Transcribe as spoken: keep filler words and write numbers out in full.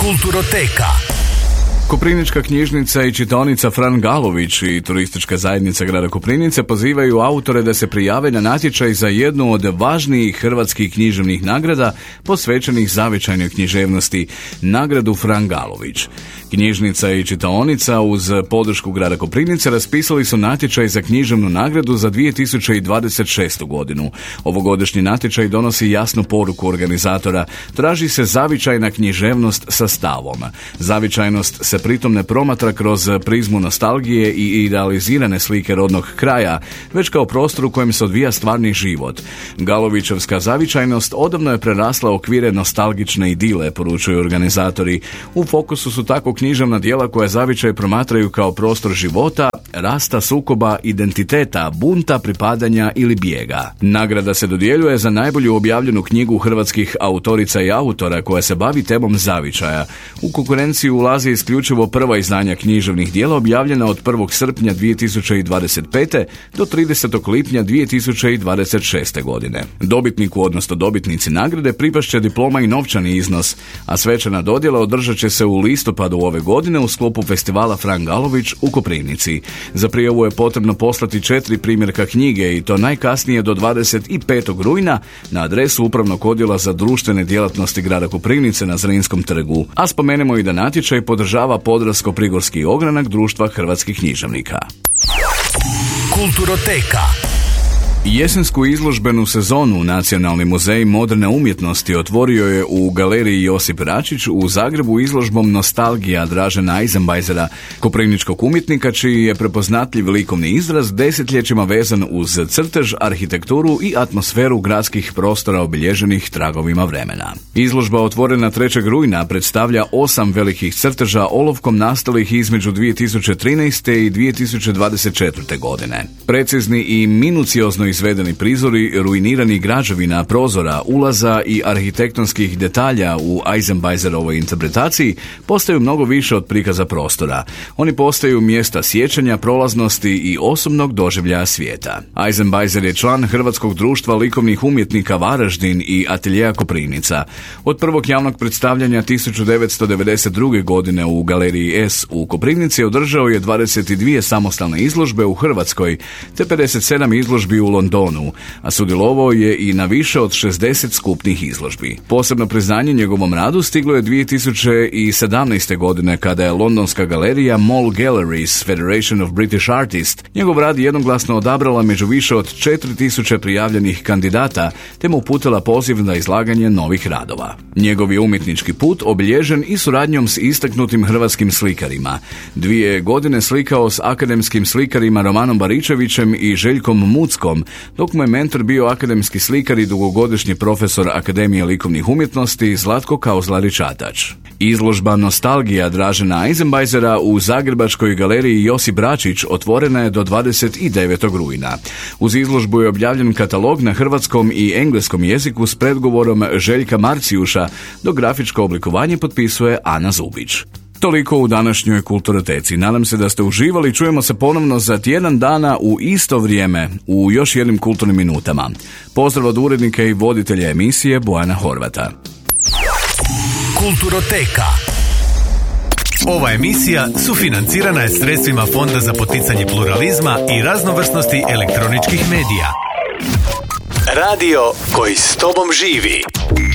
Kulturoteka. Koprivnička knjižnica i čitaonica Fran Galović i turistička zajednica grada Koprivnice pozivaju autore da se prijave na natječaj za jednu od važnijih hrvatskih književnih nagrada posvećenih zavičajnoj književnosti, nagradu Fran Galović. Knjižnica i čitaonica uz podršku grada Koprivnice raspisali su natječaj za književnu nagradu za dvije tisuće dvadeset šestu godinu. Ovogodišnji natječaj donosi jasnu poruku organizatora. Traži se zavičajna književnost sa stavom. Zavičajnost se pritom ne promatra kroz prizmu nostalgije i idealizirane slike rodnog kraja, već kao prostor u kojem se odvija stvarni život. Galovićevska zavičajnost odavno je prerasla okvire nostalgične idile, poručuju organizatori. U fokusu su tako književna djela koja zavičaj promatraju kao prostor života, rasta, sukoba, identiteta, bunta, pripadanja ili bijega. Nagrada se dodjeljuje za najbolju objavljenu knjigu hrvatskih autorica i autora koja se bavi temom zavičaja. U konkurenciju ulazi isključivo prva izdanja književnih djela objavljena od prvog srpnja dvije tisuće dvadeset pete do tridesetog lipnja dvije tisuće dvadeset šeste godine. Dobitniku, odnosno dobitnici nagrade, pripašće diploma i novčani iznos, a svečana dodjela održat će se u listopadu ove godine u sklopu festivala Fran Galović u Koprivnici. Za prijavu je potrebno poslati četiri primjerka knjige i to najkasnije do dvadeset petog rujna na adresu Upravnog odjela za društvene djelatnosti grada Koprivnice na Zrinskom trgu. A spomenemo i da natječaj podržava Podravsko-prigorski ogranak Društva hrvatskih književnika. Kulturoteka. Jesensku izložbenu sezonu Nacionalni muzej moderne umjetnosti otvorio je u galeriji Josip Račić u Zagrebu izložbom Nostalgija Dražena Eisenbeisera, koprivničkog umjetnika čiji je prepoznatljiv likovni izraz desetljećima vezan uz crtež, arhitekturu i atmosferu gradskih prostora obilježenih tragovima vremena. Izložba otvorena trećeg rujna predstavlja osam velikih crteža olovkom nastalih između dvije tisuće trinaeste i dvije tisuće dvadeset četvrte godine. Precizni i minuciozno izvedeni prizori ruiniranih građevina, prozora, ulaza i arhitektonskih detalja u Eisenbeiserovoj interpretaciji postaju mnogo više od prikaza prostora. Oni postaju mjesta sjećanja, prolaznosti i osobnog doživljaja svijeta. Eisenbeiser je član Hrvatskog društva likovnih umjetnika Varaždin i Ateljeja Koprivnica. Od prvog javnog predstavljanja tisuću devetsto devedeset druge godine u galeriji S u Koprivnici održao je dvadeset dvije samostalne izložbe u Hrvatskoj te pedeset sedam izložbi u Londonu, a sudjelovao je i na više od šezdeset skupnih izložbi. Posebno priznanje njegovom radu stiglo je dvije tisuće sedamnaeste godine kada je londonska galerija Mall Galleries Federation of British Artists njegov rad jednoglasno odabrala među više od četiri tisuće prijavljenih kandidata te mu uputila poziv na izlaganje novih radova. Njegov je umjetnički put obilježen i suradnjom s istaknutim hrvatskim slikarima. Dvije godine slikao s akademskim slikarima Romanom Baričevićem i Željkom Muckom, dok mu je mentor bio akademski slikar i dugogodišnji profesor Akademije likovnih umjetnosti Zlatko Kauzlarić-Atač. Izložba Nostalgija Dražena Eisenbeisera u Zagrebačkoj galeriji Josip Račić otvorena je do dvadeset devetog rujna. Uz izložbu je objavljen katalog na hrvatskom i engleskom jeziku s predgovorom Željka Marcijuša, dok grafičko oblikovanje potpisuje Ana Zubić. Toliko u današnjoj Kulturoteci. Nadam se da ste uživali. Čujemo se ponovno za tjedan dana u isto vrijeme u još jednim kulturnim minutama. Pozdrav od urednika i voditelja emisije Bojana Horvata. Kulturoteka. Ova emisija sufinancirana je sredstvima Fonda za poticanje pluralizma i raznovrsnosti elektroničkih medija. Radio koji s tobom živi.